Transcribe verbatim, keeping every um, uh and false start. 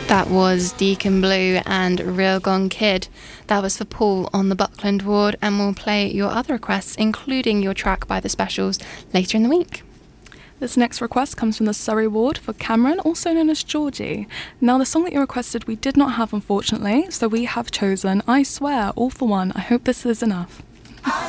That was Deacon Blue and Real Gone Kid. That was for Paul on the Buckland ward, and we'll play your other requests, including your track by the Specials, later in the week. This next request comes from the Surrey ward for Cameron, also known as Georgie. Now, the song that you requested we did not have, unfortunately, so we have chosen I Swear, All for One. I hope this is enough.